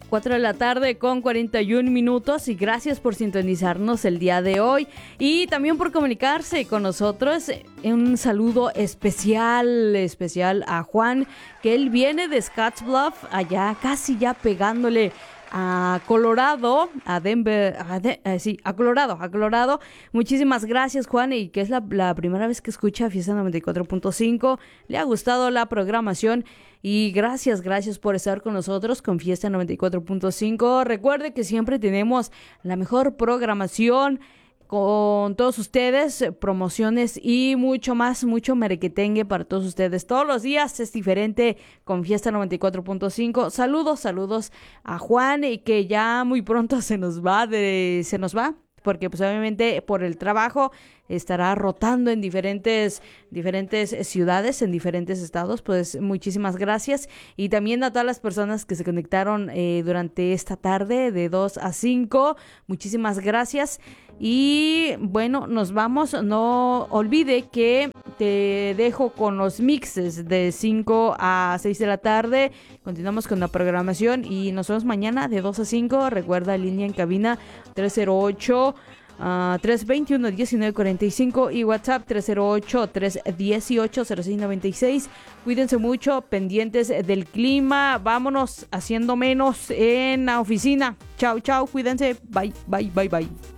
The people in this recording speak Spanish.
4 de la tarde con 41 minutos y gracias por sintonizarnos el día de hoy y también por comunicarse con nosotros. Un saludo especial a Juan, que él viene de Scottsbluff, allá casi ya pegándole a Colorado, a Denver, a Colorado. Muchísimas gracias, Juan, y que es la primera vez que escucha Fiesta 94.5. Le ha gustado la programación y gracias por estar con nosotros con Fiesta 94.5. Recuerde que siempre tenemos la mejor programación con todos ustedes, promociones y mucho más, mucho merequetengue para todos ustedes. Todos los días es diferente con Fiesta 94.5. Saludos a Juan, y que ya muy pronto se nos va, porque pues obviamente por el trabajo estará rotando en diferentes ciudades, en diferentes estados. Pues muchísimas gracias, y también a todas las personas que se conectaron durante esta tarde de 2 a 5, muchísimas gracias. Y bueno, nos vamos. No olvide que te dejo con los mixes de 5 a 6 de la tarde. Continuamos con la programación y nos vemos mañana de 2 a 5. Recuerda, línea en cabina 308 321-1945 y WhatsApp 308-318-0696. Cuídense mucho, pendientes del clima. Vámonos haciendo menos en la oficina. Chao, cuídense. Bye.